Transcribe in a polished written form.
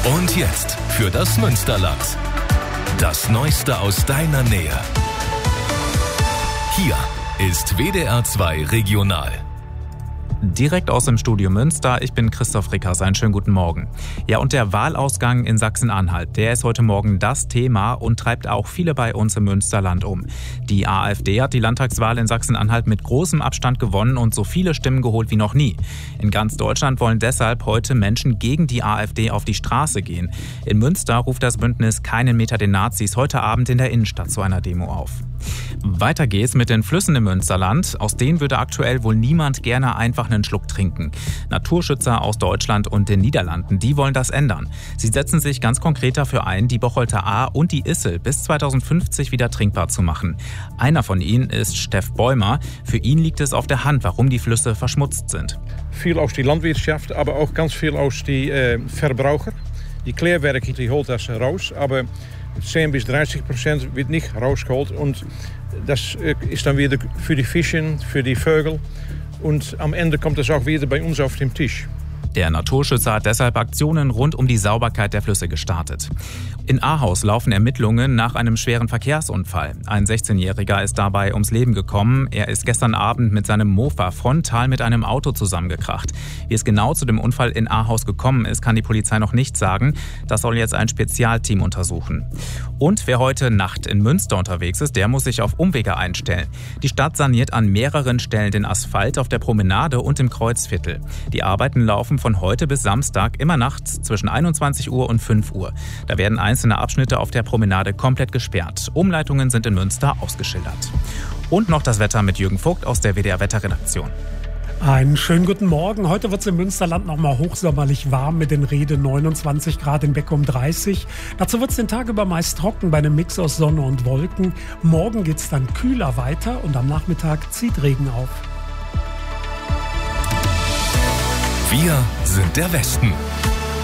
Und jetzt für das Münsterland. Das Neueste aus deiner Nähe. Hier ist WDR 2 Regional. Direkt aus dem Studio Münster, ich bin Christoph Rickers, einen schönen guten Morgen. Ja, und der Wahlausgang in Sachsen-Anhalt, der ist heute Morgen das Thema und treibt auch viele bei uns im Münsterland um. Die AfD hat die Landtagswahl in Sachsen-Anhalt mit großem Abstand gewonnen und so viele Stimmen geholt wie noch nie. In ganz Deutschland wollen deshalb heute Menschen gegen die AfD auf die Straße gehen. In Münster ruft das Bündnis Keinen Meter den Nazis heute Abend in der Innenstadt zu einer Demo auf. Weiter geht's mit den Flüssen im Münsterland. Aus denen würde aktuell wohl niemand gerne einfach einen Schluck trinken. Naturschützer aus Deutschland und den Niederlanden, die wollen das ändern. Sie setzen sich ganz konkret dafür ein, die Bocholter Ahr und die Issel bis 2050 wieder trinkbar zu machen. Einer von ihnen ist Steff Bäumer. Für ihn liegt es auf der Hand, warum die Flüsse verschmutzt sind. Viel aus der Landwirtschaft, aber auch ganz viel aus den Verbraucher. Die Klärwerke, die holt das raus, aber 10-30% wird nicht rausgeholt und das ist dann wieder für die Fische, für die Vögel und am Ende kommt es auch wieder bei uns auf den Tisch. Der Naturschützer hat deshalb Aktionen rund um die Sauberkeit der Flüsse gestartet. In Ahaus laufen Ermittlungen nach einem schweren Verkehrsunfall. Ein 16-Jähriger ist dabei ums Leben gekommen. Er ist gestern Abend mit seinem Mofa frontal mit einem Auto zusammengekracht. Wie es genau zu dem Unfall in Ahaus gekommen ist, kann die Polizei noch nicht sagen. Das soll jetzt ein Spezialteam untersuchen. Und wer heute Nacht in Münster unterwegs ist, der muss sich auf Umwege einstellen. Die Stadt saniert an mehreren Stellen den Asphalt auf der Promenade und im Kreuzviertel. Die Arbeiten laufen von heute bis Samstag immer nachts zwischen 21 Uhr und 5 Uhr. Da werden einzelne Abschnitte auf der Promenade komplett gesperrt. Umleitungen sind in Münster ausgeschildert. Und noch das Wetter mit Jürgen Vogt aus der WDR Wetterredaktion. Einen schönen guten Morgen. Heute wird es im Münsterland noch mal hochsommerlich warm mit den Rede 29 Grad, in Beckum 30. Dazu wird es den Tag über meist trocken bei einem Mix aus Sonne und Wolken. Morgen geht es dann kühler weiter und am Nachmittag zieht Regen auf. Wir sind der Westen.